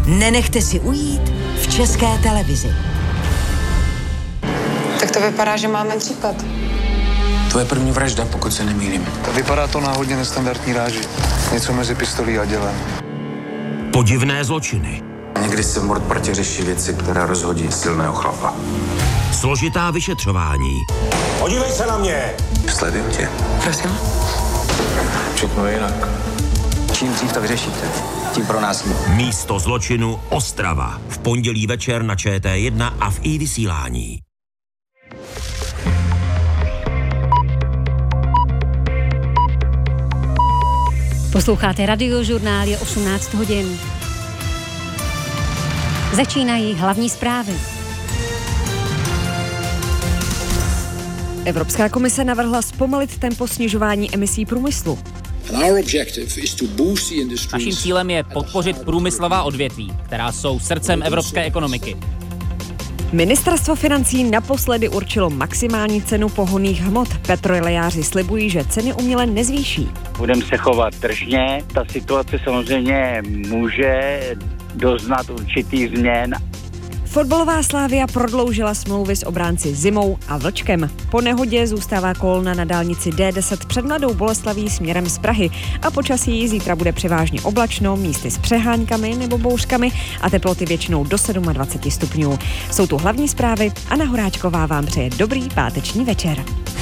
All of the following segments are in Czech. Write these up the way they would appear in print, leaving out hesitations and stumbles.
Nenechte si ujít v České televizi. Tak to vypadá, že máme případ. To je první vražda, pokud se nemýlím. Vypadá to na hodně nestandardní ráži. Něco mezi pistolí a dělem. Podivné zločiny. Někdy se v mordpartě řeší věci, které rozhodí silného chlapa. Složitá vyšetřování. Podívej se na mě! Sleduju tě. Prosím? Všechno je jinak. Čím dřív to vyřešíte, tím pro nás líp. Místo zločinu Ostrava. V pondělí večer na ČT1 a v iVysílání. Posloucháte Radiožurnál, je 18 hodin. Začínají hlavní zprávy. Evropská komise navrhla zpomalit tempo snižování emisí průmyslu. Naším cílem je podpořit průmyslová odvětví, která jsou srdcem evropské ekonomiky. Ministerstvo financí naposledy určilo maximální cenu pohonných hmot. Petrolejáři slibují, že ceny uměle nezvýší. Budeme se chovat tržně. Ta situace samozřejmě může doznat určitých změn. Fotbalová Slavia prodloužila smlouvy s obránci Zimou a Vlčkem. Po nehodě zůstává kolona na dálnici D10 před Mladou Boleslaví směrem z Prahy a počasí zítra bude převážně oblačno, místy s přeháňkami nebo bouřkami a teploty většinou do 27 stupňů. Jsou tu hlavní zprávy. Anna Horáčková vám přeje dobrý páteční večer.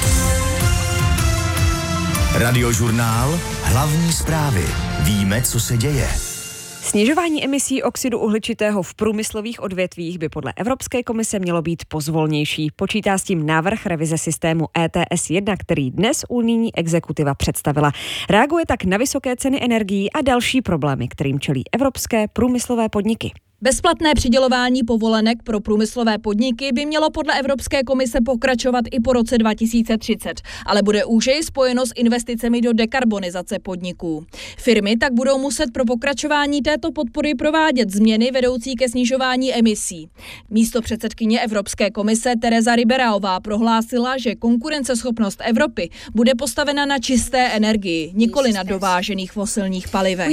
Radiožurnál, hlavní zprávy. Víme, co se děje. Snižování emisí oxidu uhličitého v průmyslových odvětvích by podle Evropské komise mělo být pozvolnější. Počítá s tím návrh revize systému ETS1, který dnes unijní exekutiva představila. Reaguje tak na vysoké ceny energií a další problémy, kterým čelí evropské průmyslové podniky. Bezplatné přidělování povolenek pro průmyslové podniky by mělo podle Evropské komise pokračovat i po roce 2030, ale bude úžeji spojeno s investicemi do dekarbonizace podniků. Firmy tak budou muset pro pokračování této podpory provádět změny vedoucí ke snižování emisí. Místopředsedkyně Evropské komise Teresa Ribeiraová prohlásila, že konkurenceschopnost Evropy bude postavena na čisté energii, nikoli na dovážených fosilních palivech.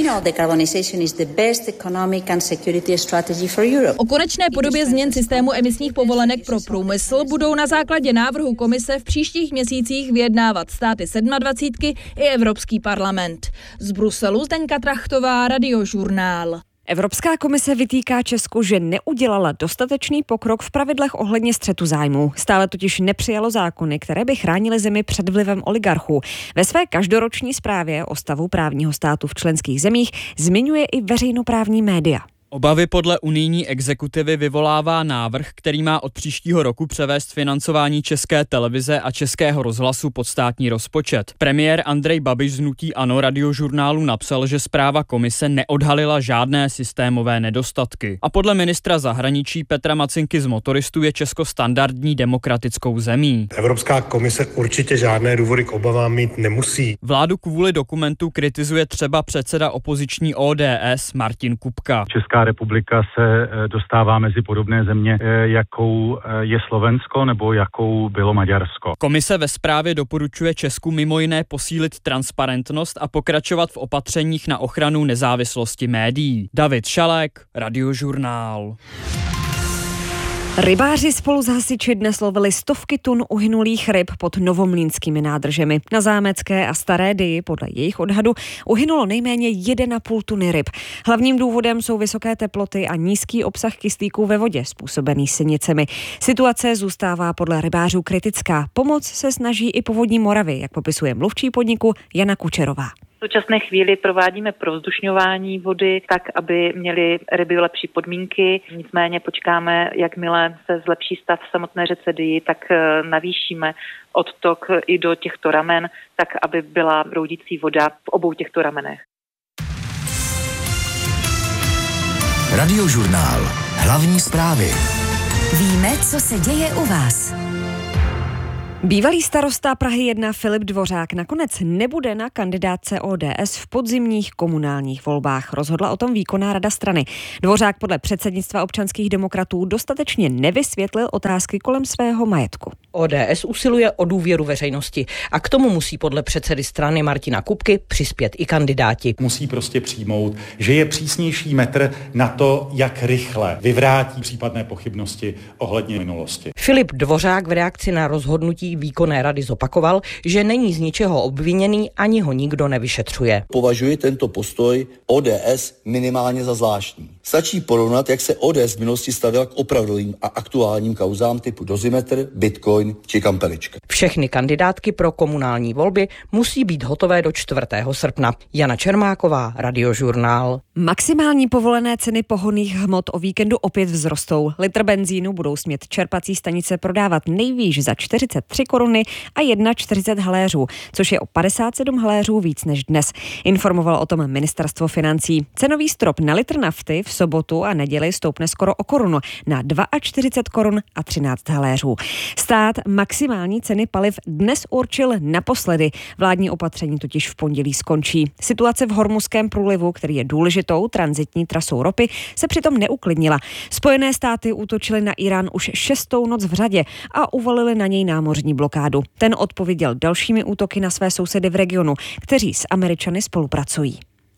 O konečné podobě změn systému emisních povolenek pro průmysl budou na základě návrhu komise v příštích měsících vyjednávat státy 27 i Evropský parlament. Z Bruselu Zdeňka Trachtová, Radiožurnál. Evropská komise vytýká Česku, že neudělala dostatečný pokrok v pravidlech ohledně střetu zájmů. Stále totiž nepřijalo zákony, které by chránily zemi před vlivem oligarchů. Ve své každoroční zprávě o stavu právního státu v členských zemích zmiňuje i veřejnoprávní média. Obavy podle unijní exekutivy vyvolává návrh, který má od příštího roku převést financování České televize a Českého rozhlasu pod státní rozpočet. Premiér Andrej Babiš z hnutí ANO Radiožurnálu napsal, že zpráva komise neodhalila žádné systémové nedostatky. A podle ministra zahraničí Petra Macinky z Motoristů je Česko standardní demokratickou zemí. Evropská komise určitě žádné důvody k obavám mít nemusí. Vládu kvůli dokumentu kritizuje třeba předseda opoziční ODS Martin Kupka. Česká republika se dostává mezi podobné země, jakou je Slovensko nebo jakou bylo Maďarsko. Komise ve zprávě doporučuje Česku mimo jiné posílit transparentnost a pokračovat v opatřeních na ochranu nezávislosti médií. David Šalek, Radiožurnál. Rybáři spolu s hasiči dnes lovili stovky tun uhynulých ryb pod novomlýnskými nádržemi. Na Zámecké a Staré Dyji podle jejich odhadu uhynulo nejméně 1,5 tuny ryb. Hlavním důvodem jsou vysoké teploty a nízký obsah kyslíku ve vodě způsobený sinicemi. Situace zůstává podle rybářů kritická. Pomoc se snaží i Povodí Moravy, jak popisuje mluvčí podniku Jana Kučerová. V současné chvíli provádíme provzdušňování vody tak, aby měly ryby lepší podmínky. Nicméně počkáme, jakmile se zlepší stav v samotné řece Dyji, tak navýšíme odtok i do těchto ramen, tak aby byla proudící voda v obou těchto ramenech. Radiožurnál. Hlavní zprávy. Víme, co se děje u vás. Bývalý starosta Prahy 1 Filip Dvořák nakonec nebude na kandidátce ODS v podzimních komunálních volbách. Rozhodla o tom výkonná rada strany. Dvořák podle předsednictva občanských demokratů dostatečně nevysvětlil otázky kolem svého majetku. ODS usiluje o důvěru veřejnosti a k tomu musí podle předsedy strany Martina Kupky přispět i kandidáti. Musí prostě přijmout, že je přísnější metr na to, jak rychle vyvrátí případné pochybnosti ohledně minulosti. Filip Dvořák v reakci na rozhodnutí výkonné rady zopakoval, že není z ničeho obviněný, ani ho nikdo nevyšetřuje. Považuji tento postoj ODS minimálně za zvláštní. Stačí porovnat, jak se ODS v minulosti stavěla k opravdovým a aktuálním kauzám typu Dozimetr, Bitcoin či Kampelička. Všechny kandidátky pro komunální volby musí být hotové do 4. srpna. Jana Čermáková, Radiožurnál. Maximální povolené ceny pohonných hmot o víkendu opět vzrostou. Litr benzínu budou smět čerpací stanice prodávat nejvýš za 43 koruny a 1,40 haléřů, což je o 57 haléřů víc než dnes. Informoval o tom ministerstvo financí. Cenový strop na litr nafty v sobotu a neděli stoupne skoro o korunu na 42 korun a 13 haléřů. Stát maximální ceny paliv dnes určil naposledy. Vládní opatření totiž v pondělí skončí. Situace v Hormuzském průlivu, který je důležitou tranzitní trasou ropy, se přitom neuklidnila. Spojené státy útočily na Irán už 6. noc v řadě a uvalili na něj námořní blokádu. Ten odpověděl dalšími útoky na své sousedy v regionu, kteří s Američany spolupracují.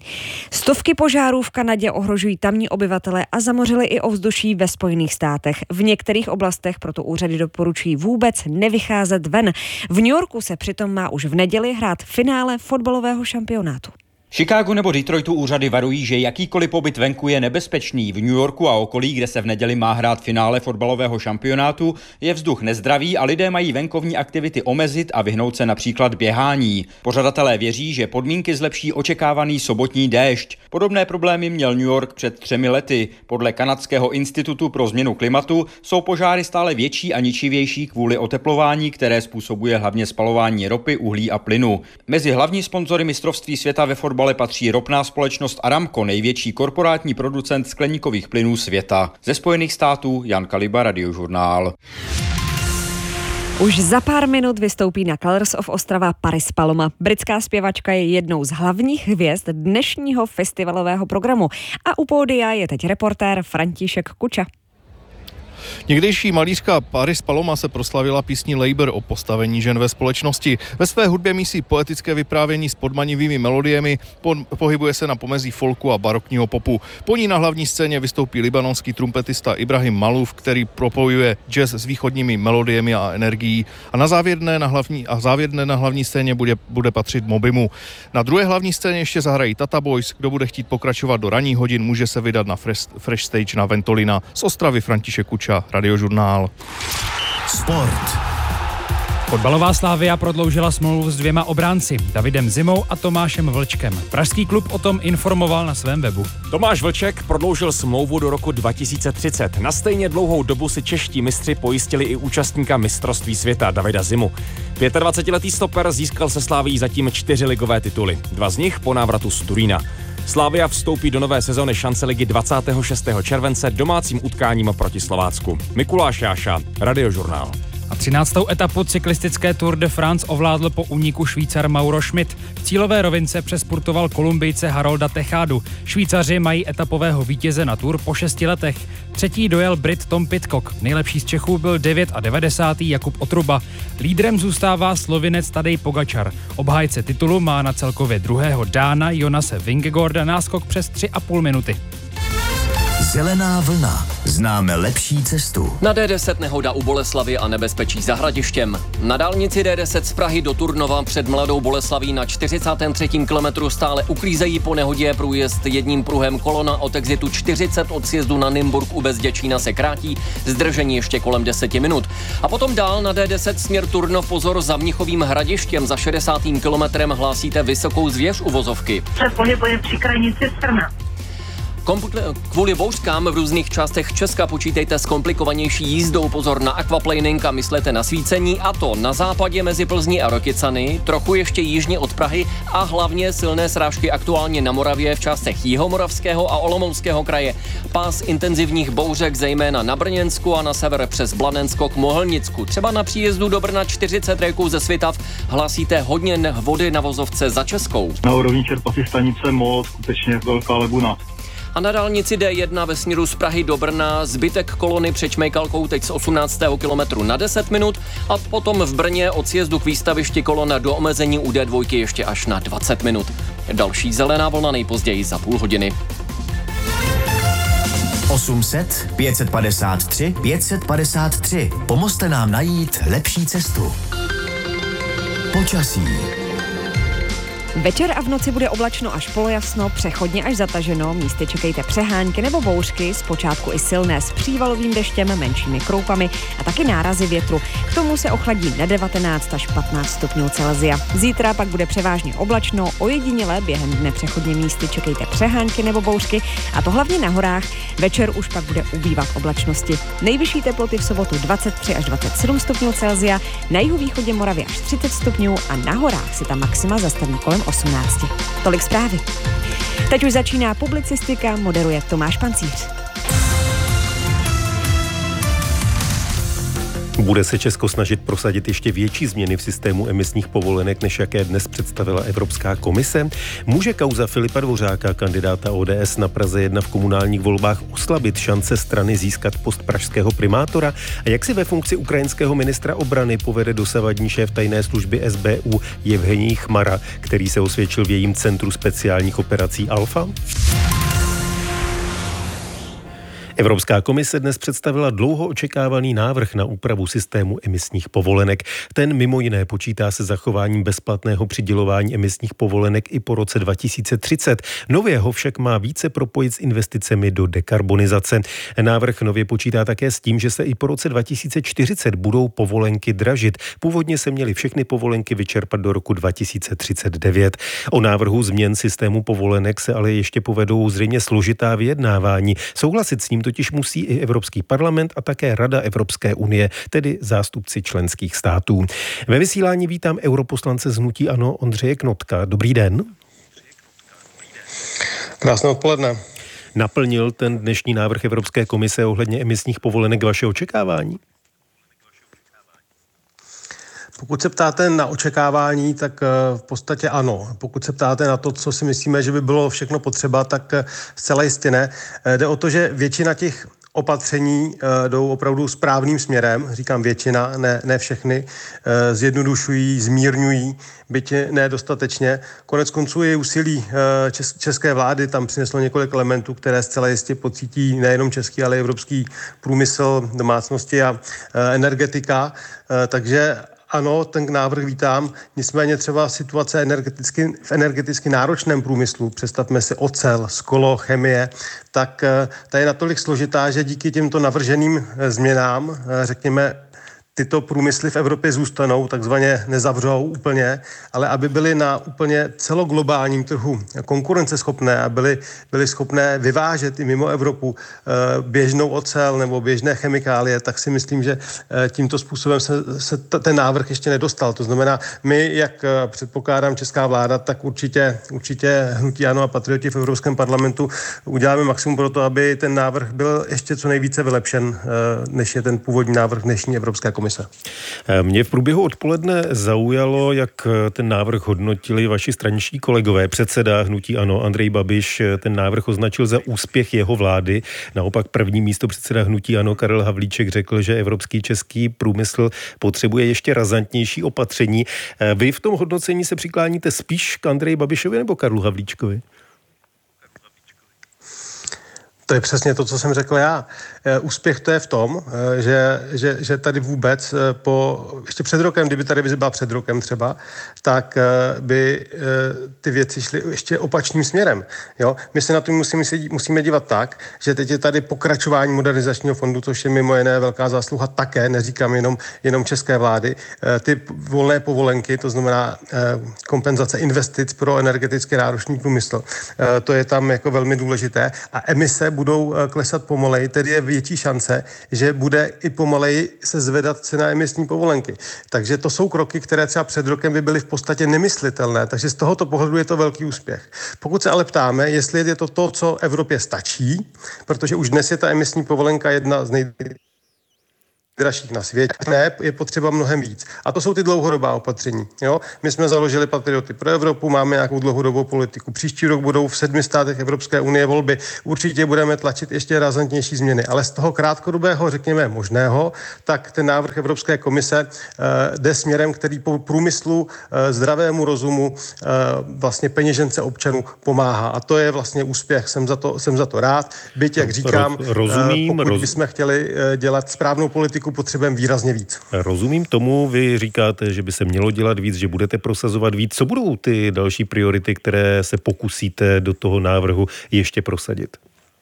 Stovky požárů v Kanadě ohrožují tamní obyvatele a zamořily i ovzduší ve Spojených státech. V některých oblastech proto úřady doporučují vůbec nevycházet ven. V New Yorku se přitom má už v neděli hrát finále fotbalového šampionátu. Chicagu nebo Detroitu úřady varují, že jakýkoliv pobyt venku je nebezpečný. V New Yorku a okolí, kde se v neděli má hrát finále fotbalového šampionátu, je vzduch nezdravý a lidé mají venkovní aktivity omezit a vyhnout se například běhání. Pořadatelé věří, že podmínky zlepší očekávaný sobotní déšť. Podobné problémy měl New York před 3 lety. Podle Kanadského institutu pro změnu klimatu jsou požáry stále větší a ničivější kvůli oteplování, které způsobuje hlavně spalování ropy, uhlí a plynu. Mezi hlavní sponzory mistrovství světa ve fotbale patří ropná společnost Aramco, největší korporátní producent skleníkových plynů světa. Ze Spojených států Jan Kaliba, Radiožurnál. Už za pár minut vystoupí na Colors of Ostrava Paris Paloma. Britská zpěvačka je jednou z hlavních hvězd dnešního festivalového programu a u pódia je teď reportér František Kuča. Někdejší malířka Paris Paloma se proslavila písní Labour o postavení žen ve společnosti. Ve své hudbě mísí poetické vyprávění s podmanivými melodiemi, pohybuje se na pomezí folku a barokního popu. Po ní na hlavní scéně vystoupí libanonský trumpetista Ibrahim Malouf, který propojuje jazz s východními melodiemi a energií. A závěrné na hlavní scéně bude patřit Mobimu. Na druhé hlavní scéně ještě zahrají Tata Boys. Kdo bude chtít pokračovat do ranních hodin, může se vydat na Fresh Stage na Ventolina. Z Ostravy František Kuča, Radiožurnál. Sport. Fotbalová Slavia prodloužila smlouvu s 2 obránci, Davidem Zimou a Tomášem Vlčkem. Pražský klub o tom informoval na svém webu. Tomáš Vlček prodloužil smlouvu do roku 2030. Na stejně dlouhou dobu si čeští mistři pojistili i účastníka mistrovství světa Davida Zimu. 25letý stoper získal se Slavií zatím 4 ligové tituly, 2 z nich po návratu z Turína. Slavia vstoupí do nové sezony šance ligy 26. července domácím utkáním proti Slovácku. Mikuláš Jáša, Radiožurnál. A 13. etapu cyklistické Tour de France ovládl po úniku Švýcar Mauro Schmidt. V cílové rovince přespurtoval Kolumbijce Harolda Techádu. Švýcaři mají etapového vítěze na Tour po 6 letech. Třetí dojel Brit Tom Pidcock. Nejlepší z Čechů byl 99. Jakub Otruba. Lídrem zůstává Slovinec Tadej Pogačar. Obhájce titulu má na celkově druhého Dána Jonase Vingegaarda náskok přes 3,5 minuty. Zelená vlna. Známe lepší cestu. Na D10 nehoda u Boleslavy a nebezpečí za Hradištěm. Na dálnici D10 z Prahy do Turnova před Mladou Boleslaví na 43. kilometru stále uklízejí po nehodě průjezd jedním pruhem. Kolona od exitu 40 od sjezdu na Nymburk u Bezděčína se krátí, zdržení ještě kolem 10 minut. A potom dál na D10 směr Turnov, pozor za Mnichovým Hradištěm, za 60. kilometrem hlásíte vysokou zvěř uvozovky. Se pohybuje při krajnici Strna. Kvůli bouřkám v různých částech Česka počítejte s komplikovanější jízdou. Pozor na aquaplaning a myslete na svícení, a to na západě mezi Plzní a Rokycany, trochu ještě jižně od Prahy a hlavně silné srážky aktuálně na Moravě v částech Jihomoravského a Olomouckého kraje. Pás intenzivních bouřek zejména na Brněnsku a na sever přes Blanensko k Mohelnicku. Třeba na příjezdu do Brna 40 rejků ze Svitav hlásíte hodně vody na vozovce za Českou. Na úrovni čerpací stanice Most skutečně velká leguna. A na dálnici D1 ve směru z Prahy do Brna zbytek kolony před Čmejkalkou teď z 18. kilometru na 10 minut a potom v Brně od sjezdu k výstavišti kolona do omezení u D2 ještě až na 20 minut. Další zelená vlna nejpozději za půl hodiny. 800 553 553. Pomozte nám najít lepší cestu. Počasí. Večer a v noci bude oblačno až polojasno, přechodně až zataženo, místy čekejte přehánky nebo bouřky, zpočátku i silné s přívalovým deštěm, menšími kroupami a taky nárazy větru. K tomu se ochladí na 19 až 15 stupňů Celsia. Zítra pak bude převážně oblačno, ojediněle během dne přechodně místy čekejte přehánky nebo bouřky, a to hlavně na horách. Večer už pak bude ubývat oblačnosti. Nejvyšší teploty v sobotu 23 až 27 stupňů Celsia, na jihovýchodě Moravy až 30 stupňů a na horách si ta maxima zastaví kolem 18. Tolik zprávy. Teď už začíná publicistika, moderuje Tomáš Pancíř. Bude se Česko snažit prosadit ještě větší změny v systému emisních povolenek, než jaké dnes představila Evropská komise? Může kauza Filipa Dvořáka, kandidáta ODS na Praze 1 v komunálních volbách, oslabit šance strany získat post pražského primátora? A jak si ve funkci ukrajinského ministra obrany povede dosavadní šéf tajné služby SBU Jevhenij Chmara, který se osvědčil v jejím centru speciálních operací Alfa? Evropská komise dnes představila dlouho očekávaný návrh na úpravu systému emisních povolenek. Ten mimo jiné počítá se zachováním bezplatného přidělování emisních povolenek i po roce 2030. Nově ho však má více propojit s investicemi do dekarbonizace. Návrh nově počítá také s tím, že se i po roce 2040 budou povolenky dražit. Původně se měly všechny povolenky vyčerpat do roku 2039. O návrhu změn systému povolenek se ale ještě povedou zřejmě složitá vyjednávání. Souhlasit s ním totiž musí i Evropský parlament a také Rada Evropské unie, tedy zástupci členských států. Ve vysílání vítám europoslance z hnutí ANO Ondřeje Knotka. Dobrý den. Krásné odpoledne. Naplnil ten dnešní návrh Evropské komise ohledně emisních povolenek vaše očekávání? Pokud se ptáte na očekávání, tak v podstatě ano. Pokud se ptáte na to, co si myslíme, že by bylo všechno potřeba, tak zcela jistě ne. Jde o to, že většina těch opatření jdou opravdu správným směrem, říkám většina, ne všechny, zjednodušují, zmírňují, byť nedostatečně. Konec konců je úsilí české vlády tam přineslo několik elementů, které zcela jistě pocítí nejenom český, ale i evropský průmysl, domácnosti a energetika, takže ano, ten návrh vítám, nicméně třeba situace v energeticky náročném průmyslu, představme si ocel, sklo, chemie, tak ta je natolik složitá, že díky těmto navrženým změnám, řekněme, tyto průmysly v Evropě zůstanou, takzvaně nezavřou úplně, ale aby byly na úplně celoglobálním trhu konkurenceschopné a byly schopné vyvážet i mimo Evropu běžnou ocel nebo běžné chemikálie, tak si myslím, že tímto způsobem se ten návrh ještě nedostal. To znamená, my, jak předpokládám česká vláda, tak určitě hnutí ANO a patrioti v Evropském parlamentu uděláme maximum pro to, aby ten návrh byl ještě co nejvíce vylepšen, než je ten původní návrh dnešní Evropské komise. Mě v průběhu odpoledne zaujalo, jak ten návrh hodnotili vaši straničtí kolegové. Předseda hnutí ANO Andrej Babiš ten návrh označil za úspěch jeho vlády. Naopak první místopředseda hnutí ANO Karel Havlíček řekl, že evropský český průmysl potřebuje ještě razantnější opatření. Vy v tom hodnocení se přikláníte spíš k Andreji Babišovi nebo Karlu Havlíčkovi? To je přesně to, co jsem řekl já. Úspěch to je v tom, že tady vůbec ještě před rokem, kdyby ta revize byla před rokem třeba, tak by ty věci šly ještě opačným směrem. Jo? My se na to musíme dívat tak, že teď je tady pokračování modernizačního fondu, což je mimo jiné velká zásluha také, neříkám jenom české vlády. Ty volné povolenky, to znamená kompenzace investic pro energeticky náročný průmysl, to je tam jako velmi důležité. A emise budou klesat pomaleji, tedy je větší šance, že bude i pomaleji se zvedat cena emisní povolenky. Takže to jsou kroky, které třeba před rokem by byly v podstatě nemyslitelné, takže z tohoto pohledu je to velký úspěch. Pokud se ale ptáme, jestli je to, co Evropě stačí, protože už dnes je ta emisní povolenka jedna z nejdražších na světě. Ne, je potřeba mnohem víc. A to jsou ty dlouhodobá opatření. Jo? My jsme založili Patrioty pro Evropu, máme nějakou dlouhodobou politiku. Příští rok budou v 7 státech Evropské unie volby. Určitě budeme tlačit ještě razantnější změny. Ale z toho krátkodobého, řekněme, možného, tak ten návrh Evropské komise jde směrem, který po průmyslu, zdravému rozumu, vlastně peněžence občanů pomáhá. A to je vlastně úspěch. Jsem za to rád. Byť, jak říkám, pokud bychom chtěli dělat správnou politiku, potřebujeme výrazně víc. Rozumím tomu, vy říkáte, že by se mělo dělat víc, že budete prosazovat víc. Co budou ty další priority, které se pokusíte do toho návrhu ještě prosadit?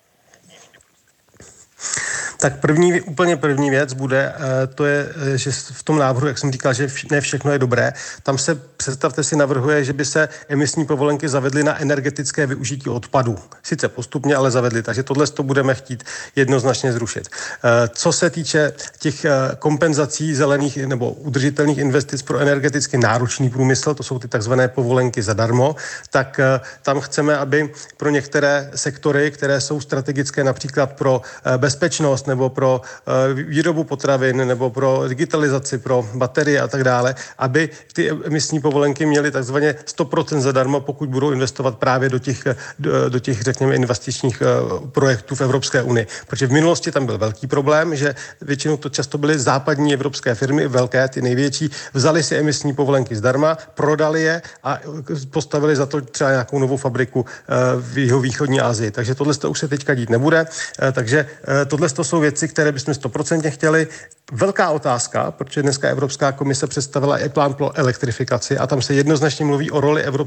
Tak úplně první věc bude, to je, že v tom návrhu, jak jsem říkal, že ne všechno je dobré, tam se, představte si, navrhuje, že by se emisní povolenky zavedly na energetické využití odpadů. Sice postupně, ale zavedly, takže tohle to budeme chtít jednoznačně zrušit. Co se týče těch kompenzací zelených nebo udržitelných investic pro energeticky náročný průmysl, to jsou ty takzvané povolenky zadarmo, tak tam chceme, aby pro některé sektory, které jsou strategické, například pro bezpečnost nebo pro výrobu potravin nebo pro digitalizaci, pro baterie a tak dále, aby ty emisní povolenky měly takzvaně 100% zadarmo, pokud budou investovat právě do těch řekněme, investičních projektů v Evropské unii. Protože v minulosti tam byl velký problém, že většinou to často byly západní evropské firmy, velké, ty největší, vzali si emisní povolenky zdarma, prodali je a postavili za to třeba nějakou novou fabriku v jihovýchodní Asii. Takže tohle už se teďka dít nebude. Takže tohle jsou věci, které bychom 100% chtěli. Velká otázka, protože dneska Evropská komise představila i plán pro elektrifikaci a tam se jednoznačně mluví o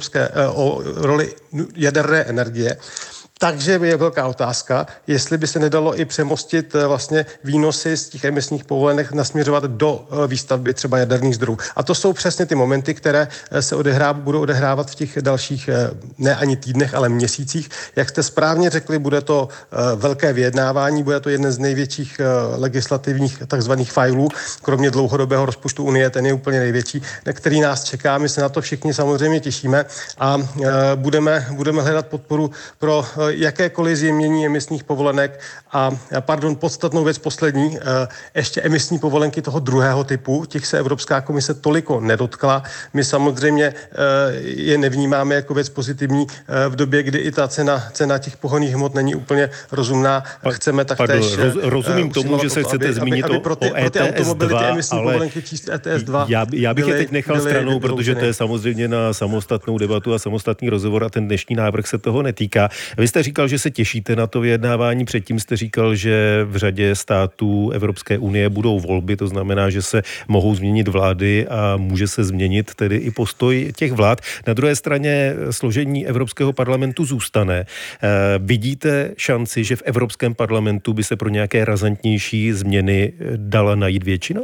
roli jaderné energie. Takže je velká otázka, jestli by se nedalo i přemostit vlastně výnosy z těch emisních povolenek nasměřovat do výstavby třeba jaderných zdrojů. A to jsou přesně ty momenty, které se budou odehrávat v těch dalších ne ani týdnech, ale měsících. Jak jste správně řekli, bude to velké vyjednávání, bude to jeden z největších legislativních takzvaných fajlů, kromě dlouhodobého rozpočtu Unie, ten je úplně největší, který nás čeká. My se na to všichni samozřejmě těšíme a budeme hledat podporu pro jakékoliv zjemnění emisních povolenek a podstatnou věc poslední, ještě emisní povolenky toho druhého typu, těch se Evropská komise toliko nedotkla. My samozřejmě je nevnímáme jako věc pozitivní v době, kdy i ta cena těch pohonných hmot není úplně rozumná. Chceme taktéž rozumím tomu, že se chcete zmínit o ETS2, ale já bych je teď nechal stranou, protože to je samozřejmě na samostatnou debatu a samostatný rozhovor a ten dnešní návrh se toho netýká. Vy jste říkal, že se těšíte na to vyjednávání, předtím jste říkal, že v řadě států Evropské unie budou volby, to znamená, že se mohou změnit vlády a může se změnit tedy i postoj těch vlád. Na druhé straně složení Evropského parlamentu zůstane. Vidíte šanci, že v Evropském parlamentu by se pro nějaké razantnější změny dala najít většina?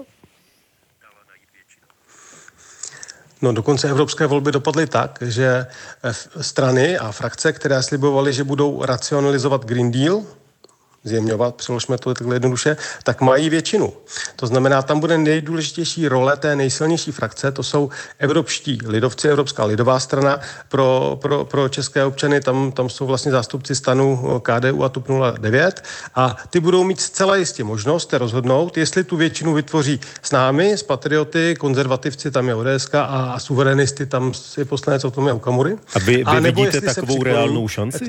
No, dokonce evropské volby dopadly tak, že strany a frakce, které slibovaly, že budou racionalizovat Green Deal, zjemňovat, přeložme to takhle jednoduše, tak mají většinu. To znamená, tam bude nejdůležitější role té nejsilnější frakce, to jsou evropští lidovci, Evropská lidová strana, pro české občany, tam jsou vlastně zástupci stanu KDU a TOP 09 a ty budou mít zcela jistě možnost rozhodnout, jestli tu většinu vytvoří s námi, s patrioty, konzervativci, tam je ODS a suverenisty, tam je poslanec Tomia Okamury. A vy vidíte takovou reálnou šanci?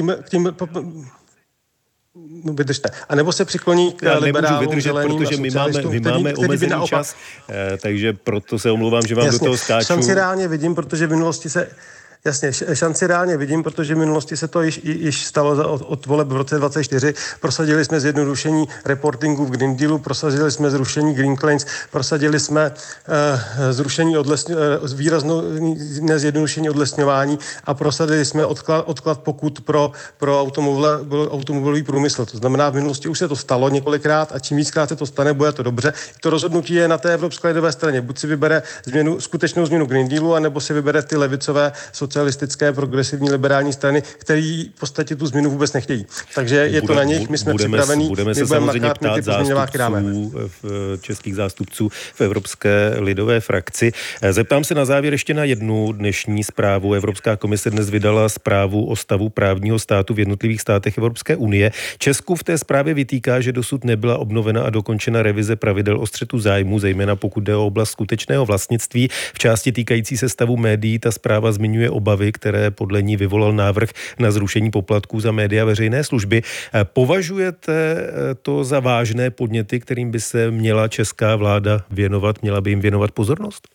No, vydržte. A nebo se přikloní k liberálům, zeleným protože my máme omezený čas, takže proto se omlouvám, že vám do toho skáču. Šanci reálně vidím, protože v minulosti se Jasně, šanci reálně vidím, protože v minulosti se to již stalo od voleb v roce 2024. Prosadili jsme zjednodušení reportingu v Green Dealu, prosadili jsme zrušení Green Claims, prosadili jsme zrušení výraznou zjednodušení odlesňování a prosadili jsme odklad pokut pro automobilový průmysl. To znamená, v minulosti už se to stalo několikrát a čím víckrát se to stane, bude to dobře. To rozhodnutí je na té evropské lidové straně. Buď si vybere skutečnou změnu Green Dealu, anebo si vybere ty levicové, socialistické, progresivní, liberální strany, který v podstatě tu změnu vůbec nechtějí. Takže je to na nich, my jsme připraveni, budeme se samozřejmě ptát českých zástupců v Evropské lidové frakci. Zeptám se na závěr ještě na jednu dnešní zprávu. Evropská komise dnes vydala zprávu o stavu právního státu v jednotlivých státech Evropské unie. Česku v té zprávě vytýká, že dosud nebyla obnovena a dokončena revize pravidel o střetu zájmu, zejména pokud jde o oblast skutečného vlastnictví. V části týkající se stavu médií ta zpráva zmiňuje obavy, které podle ní vyvolal návrh na zrušení poplatků za média veřejné služby. Považujete to za vážné podněty, kterým by se měla česká vláda věnovat, měla by jim věnovat pozornost?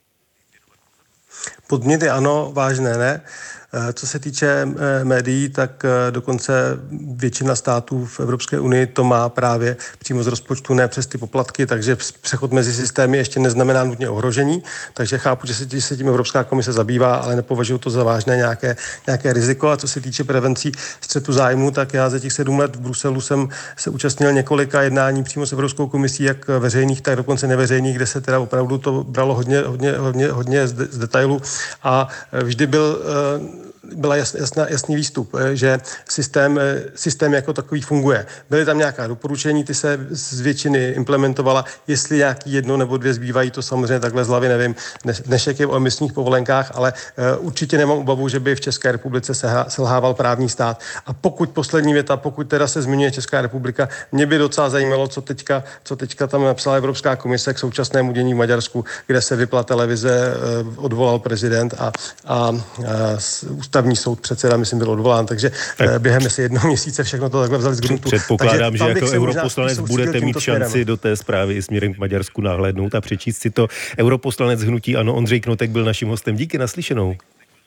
Podněty ano, vážné ne. Co se týče médií, tak dokonce většina států v Evropské unii to má právě přímo z rozpočtu, ne přes ty poplatky, takže přechod mezi systémy ještě neznamená nutně ohrožení, takže chápu, že se tím Evropská komise zabývá, ale nepovažuji to za vážné nějaké riziko. A co se týče prevencí střetu zájmu, tak já za těch 7 let v Bruselu jsem se účastnil několika jednání přímo s Evropskou komisí, jak veřejných, tak dokonce neveřejných, kde se teda opravdu to bralo hodně z detailu a vždy byla jasný výstup, že systém jako takový funguje. Byly tam nějaká doporučení, ty se z většiny implementovala, jestli nějaký 1 nebo 2 zbývají, to samozřejmě takhle z hlavy nevím. Dnešek je o emisních povolenkách, ale určitě nemám obavu, že by v České republice selhával právní stát. A poslední věta, pokud teda se zmiňuje Česká republika, mě by docela zajímalo, co teďka tam napsala Evropská komise k současnému dění v Maďarsku, kde se vypla televize, odvolal prezident a ústavní soud předseda, myslím, byl odvolán, takže během asi 1 měsíce všechno to takhle vzali z gruntu. Předpokládám, že jako europoslanec budete mít šanci do té zprávy i směrem k Maďarsku nahlédnout a přečíst si to. Europoslanec hnutí ANO Ondřej Knotek byl naším hostem. Díky, naslyšenou.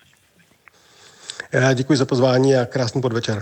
Já děkuji za pozvání a krásný podvečer.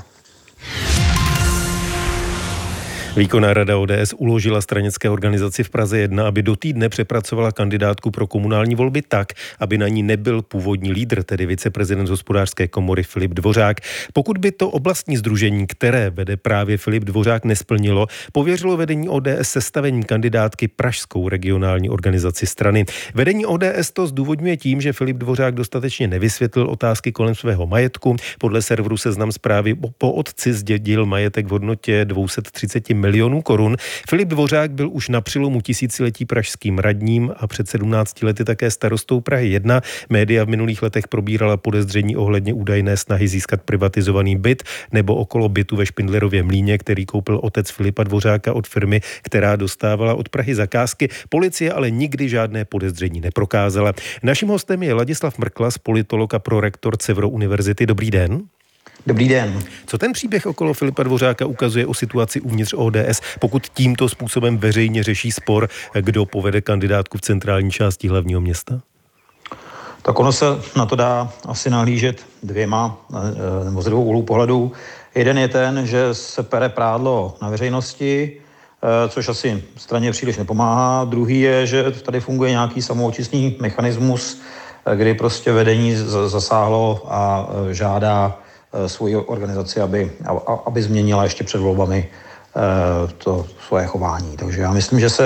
Výkonná rada ODS uložila stranické organizaci v Praze 1, aby do týdne přepracovala kandidátku pro komunální volby tak, aby na ní nebyl původní lídr, tedy viceprezident Hospodářské komory Filip Dvořák. Pokud by to oblastní sdružení, které vede právě Filip Dvořák, nesplnilo, pověřilo vedení ODS sestavením kandidátky pražskou regionální organizaci strany. Vedení ODS to zdůvodňuje tím, že Filip Dvořák dostatečně nevysvětlil otázky kolem svého majetku. Podle serveru Seznam Zprávy po otci zdědil majetek v hodnotě 230 milionů korun. Filip Dvořák byl už na přelomu tisíciletí pražským radním a před 17 lety také starostou Prahy 1. Média v minulých letech probírala podezření ohledně údajné snahy získat privatizovaný byt nebo okolo bytu ve Špindlerově Mlýně, který koupil otec Filipa Dvořáka od firmy, která dostávala od Prahy zakázky. Policie ale nikdy žádné podezření neprokázala. Naším hostem je Ladislav Mrklas, politolog a prorektor Cevro univerzity. Dobrý den. Dobrý den. Co ten příběh okolo Filipa Dvořáka ukazuje o situaci uvnitř ODS, pokud tímto způsobem veřejně řeší spor, kdo povede kandidátku v centrální části hlavního města? Tak ono se na to dá asi nahlížet nebo z 2 úhlů pohledu. Jeden je ten, že se pere prádlo na veřejnosti, což asi straně příliš nepomáhá. Druhý je, že tady funguje nějaký samoočistný mechanismus, kdy prostě vedení zasáhlo a žádá svoji organizaci, aby změnila ještě před volbami to svoje chování. Takže já myslím, že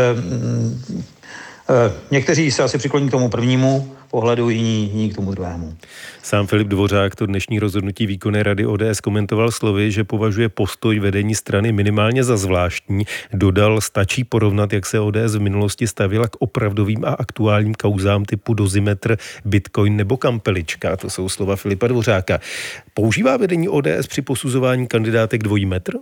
někteří se asi přikloní k tomu prvnímu pohledu, jiní k tomu druhému. Sám Filip Dvořák to dnešní rozhodnutí výkonné rady ODS komentoval slovy, že považuje postoj vedení strany minimálně za zvláštní. Dodal, stačí porovnat, jak se ODS v minulosti stavěla k opravdovým a aktuálním kauzám typu Dozimetr, Bitcoin nebo Kampelička. To jsou slova Filipa Dvořáka. Používá vedení ODS při posuzování kandidátek dvojí metr?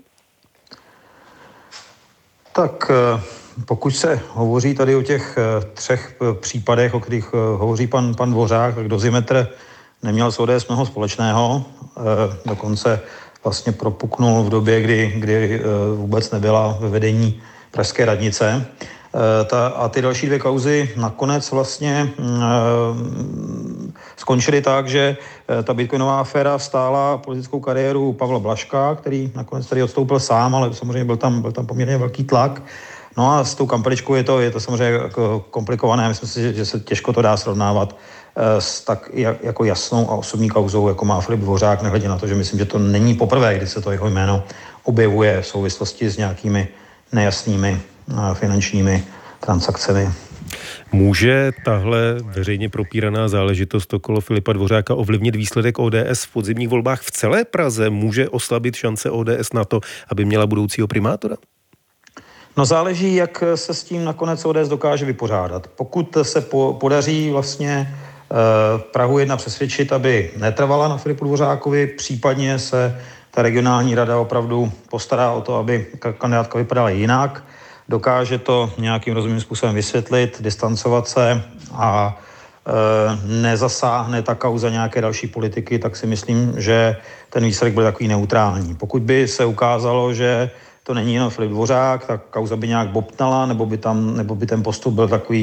Tak pokud se hovoří tady o těch 3 případech, o kterých hovoří pan Dvořák, tak Dozimetr neměl s ODS mnoho společného, dokonce vlastně propuknul v době, kdy vůbec nebyla ve vedení pražské radnice. A ty další 2 kauzy nakonec vlastně skončily tak, že ta bitcoinová aféra stála politickou kariéru Pavla Blažka, který nakonec tady odstoupil sám, ale samozřejmě byl tam poměrně velký tlak. No a s tou kampeličkou je to samozřejmě jako komplikované. Myslím si, že se těžko to dá srovnávat s tak jako jasnou a osobní kauzou, jako má Filip Dvořák, nehledě na to, že myslím, že to není poprvé, kdy se to jeho jméno objevuje v souvislosti s nějakými nejasnými finančními transakcemi. Může tahle veřejně propíraná záležitost okolo Filipa Dvořáka ovlivnit výsledek ODS v podzimních volbách v celé Praze? Může oslabit šance ODS na to, aby měla budoucího primátora? No záleží, jak se s tím nakonec ODS dokáže vypořádat. Pokud se podaří vlastně Prahu 1 přesvědčit, aby netrvala na Filipu Dvořákovi, případně se ta regionální rada opravdu postará o to, aby kandidátka vypadala jinak, dokáže to nějakým rozumným způsobem vysvětlit, distancovat se a nezasáhne ta kauza nějaké další politiky, tak si myslím, že ten výsledek byl takový neutrální. Pokud by se ukázalo, že to není jenom Filip Dvořák, tak kauza by nějak bobtnala, nebo by ten postup byl takový